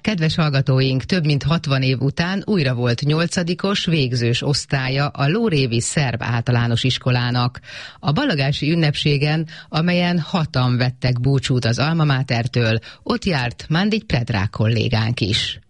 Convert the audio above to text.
Kedves hallgatóink, több mint 60 év után újra volt 8-os végzős osztálya a lórévi szerb általános iskolának. A ballagási ünnepségen, amelyen 6-an vettek búcsút az Alma Matertől, ott járt Mandic Predrag kollégánk is.